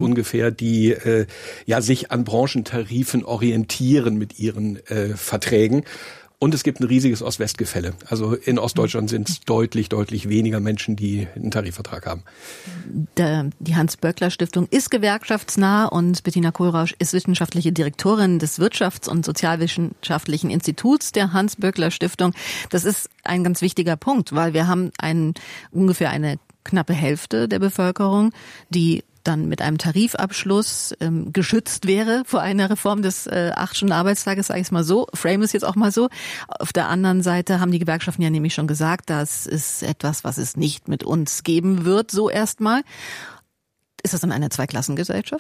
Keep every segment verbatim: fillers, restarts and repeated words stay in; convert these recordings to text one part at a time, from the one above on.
ungefähr, die äh, ja sich an Branchentarifen orientieren mit ihren äh, Verträgen. Und es gibt ein riesiges Ost-West-Gefälle. Also in Ostdeutschland sind es deutlich, deutlich weniger Menschen, die einen Tarifvertrag haben. Der, die Hans-Böckler-Stiftung ist gewerkschaftsnah und Bettina Kohlrausch ist wissenschaftliche Direktorin des Wirtschafts- und Sozialwissenschaftlichen Instituts der Hans-Böckler-Stiftung. Das ist ein ganz wichtiger Punkt, weil wir haben einen, ungefähr eine knappe Hälfte der Bevölkerung, die dann mit einem Tarifabschluss ähm, geschützt wäre vor einer Reform des äh, acht-Stunden-Arbeitstages, sage ich es mal so, frame es jetzt auch mal so. Auf der anderen Seite haben die Gewerkschaften ja nämlich schon gesagt, das ist etwas, was es nicht mit uns geben wird, so erstmal. Ist das dann eine Zweiklassengesellschaft?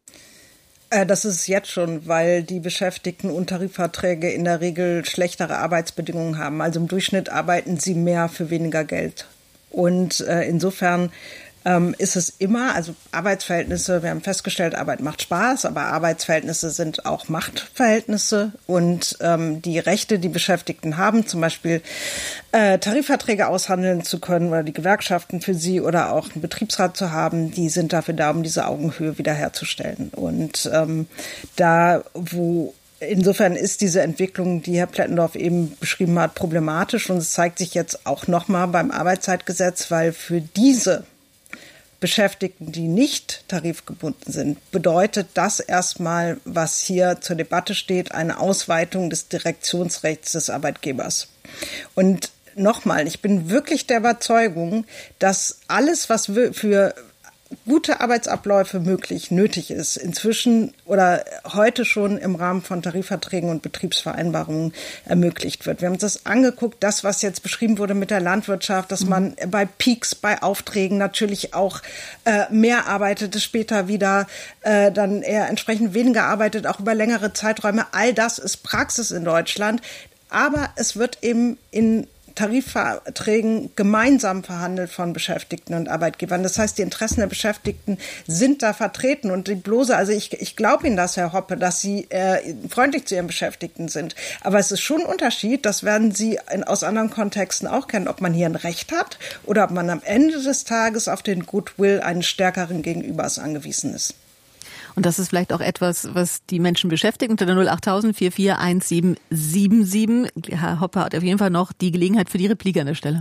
Das ist es jetzt schon, weil die Beschäftigten und Tarifverträge in der Regel schlechtere Arbeitsbedingungen haben. Also im Durchschnitt arbeiten sie mehr für weniger Geld. Und äh, insofern ähm, ist es immer, also Arbeitsverhältnisse, wir haben festgestellt, Arbeit macht Spaß, aber Arbeitsverhältnisse sind auch Machtverhältnisse. Und ähm, die Rechte, die Beschäftigten haben, zum Beispiel äh, Tarifverträge aushandeln zu können oder die Gewerkschaften für sie oder auch einen Betriebsrat zu haben, die sind dafür da, um diese Augenhöhe wiederherzustellen. Und ähm, da, wo Insofern ist diese Entwicklung, die Herr Plettendorf eben beschrieben hat, problematisch. Und es zeigt sich jetzt auch nochmal beim Arbeitszeitgesetz, weil für diese Beschäftigten, die nicht tarifgebunden sind, bedeutet das erstmal, was hier zur Debatte steht, eine Ausweitung des Direktionsrechts des Arbeitgebers. Und nochmal, ich bin wirklich der Überzeugung, dass alles, was für gute Arbeitsabläufe möglich, nötig ist, inzwischen oder heute schon im Rahmen von Tarifverträgen und Betriebsvereinbarungen ermöglicht wird. Wir haben uns das angeguckt, das, was jetzt beschrieben wurde mit der Landwirtschaft, dass man bei Peaks, bei Aufträgen natürlich auch äh, mehr arbeitet, später wieder äh, dann eher entsprechend weniger arbeitet, auch über längere Zeiträume. All das ist Praxis in Deutschland, aber es wird eben in Tarifverträgen gemeinsam verhandelt von Beschäftigten und Arbeitgebern. Das heißt, die Interessen der Beschäftigten sind da vertreten und die bloße, also ich, ich glaube Ihnen das, Herr Hoppe, dass Sie äh, freundlich zu Ihren Beschäftigten sind. Aber es ist schon ein Unterschied, das werden Sie in, aus anderen Kontexten auch kennen, ob man hier ein Recht hat oder ob man am Ende des Tages auf den Goodwill eines stärkeren Gegenübers angewiesen ist. Und das ist vielleicht auch etwas, was die Menschen beschäftigt. Unter der null acht null null vier vier eins sieben sieben sieben. Herr Hoppe hat auf jeden Fall noch die Gelegenheit für die Replik an der Stelle.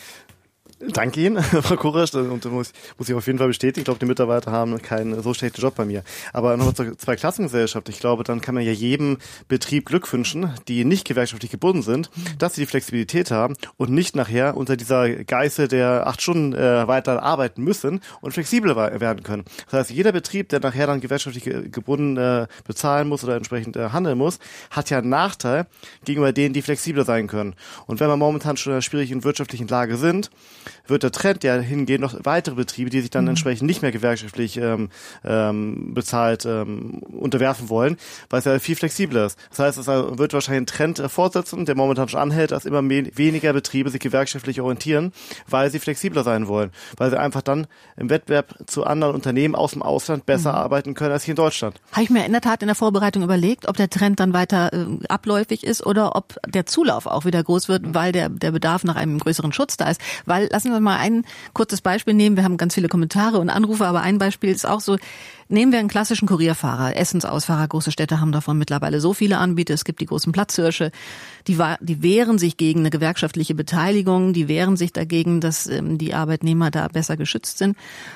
Danke Ihnen, Frau Kohlrausch, und muss, muss ich auf jeden Fall bestätigen. Ich glaube, die Mitarbeiter haben keinen so schlechten Job bei mir. Aber noch zur Zweiklassengesellschaft. Ich glaube, dann kann man ja jedem Betrieb Glück wünschen, die nicht gewerkschaftlich gebunden sind, dass sie die Flexibilität haben und nicht nachher unter dieser Geißel der acht Stunden äh, weiter arbeiten müssen und flexibler werden können. Das heißt, jeder Betrieb, der nachher dann gewerkschaftlich gebunden äh, bezahlen muss oder entsprechend äh, handeln muss, hat ja einen Nachteil gegenüber denen, die flexibler sein können. Und wenn wir momentan schon in einer schwierigen wirtschaftlichen Lage sind, wird der Trend ja hingehen, noch weitere Betriebe, die sich dann mhm. entsprechend nicht mehr gewerkschaftlich ähm, ähm, bezahlt ähm, unterwerfen wollen, weil es ja viel flexibler ist. Das heißt, es wird wahrscheinlich einen Trend äh, fortsetzen, der momentan schon anhält, dass immer mehr, weniger Betriebe sich gewerkschaftlich orientieren, weil sie flexibler sein wollen, weil sie einfach dann im Wettbewerb zu anderen Unternehmen aus dem Ausland besser mhm. arbeiten können als hier in Deutschland. Habe ich mir in der Tat in der Vorbereitung überlegt, ob der Trend dann weiter äh, abläufig ist oder ob der Zulauf auch wieder groß wird, weil der, der Bedarf nach einem größeren Schutz da ist. Weil, lassen wir mal ein kurzes Beispiel nehmen. Wir haben ganz viele Kommentare und Anrufe, aber ein Beispiel ist auch so, nehmen wir einen klassischen Kurierfahrer, Essensausfahrer, große Städte haben davon mittlerweile so viele Anbieter, es gibt die großen Platzhirsche, die, die wehren sich gegen eine gewerkschaftliche Beteiligung, die wehren sich dagegen, dass ähm, die Arbeitnehmer da besser geschützt sind.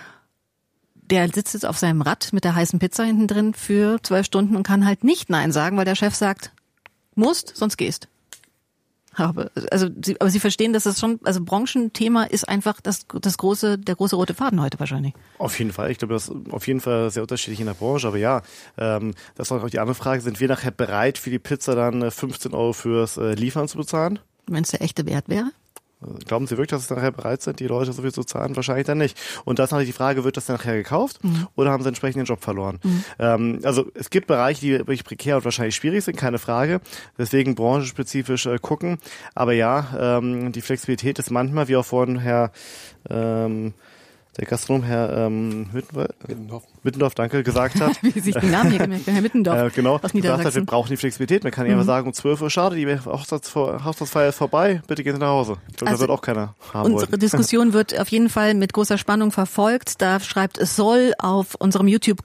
Der sitzt jetzt auf seinem Rad mit der heißen Pizza hinten drin für zwölf Stunden und kann halt nicht Nein sagen, weil der Chef sagt, musst, sonst gehst. Aber, also, Sie, aber Sie verstehen, dass das schon, also Branchenthema ist einfach das, das große, der große rote Faden heute wahrscheinlich. Auf jeden Fall. Ich glaube, das ist auf jeden Fall sehr unterschiedlich in der Branche. Aber ja, ähm, das ist auch die andere Frage. Sind wir nachher bereit, für die Pizza dann fünfzehn Euro fürs äh, Liefern zu bezahlen? Wenn es der echte Wert wäre? Glauben Sie wirklich, dass es nachher bereit sind, die Leute so viel zu zahlen? Wahrscheinlich dann nicht. Und da ist natürlich die Frage, wird das dann nachher gekauft mhm. oder haben sie entsprechend den Job verloren? Mhm. Ähm, also es gibt Bereiche, die wirklich prekär und wahrscheinlich schwierig sind, keine Frage. Deswegen branchenspezifisch äh, gucken. Aber ja, ähm, die Flexibilität ist manchmal, wie auch vorhin Herr ähm, der Gastronom Herr ähm, Mittendorf, Mittendorf. Mittendorf, danke, gesagt hat. Wie sich den Namen hier gemerkt, Herr Mittendorf äh, genau, aus gesagt hat, wir brauchen die Flexibilität. Man kann mhm. ja einfach sagen, um zwölf Uhr, schade, die Hochzeitsfeier ist vorbei, bitte gehen Sie nach Hause. Ich glaube, also, da wird auch keiner haben unsere wollen. Diskussion wird auf jeden Fall mit großer Spannung verfolgt. Da schreibt, es soll auf unserem YouTube-Kanal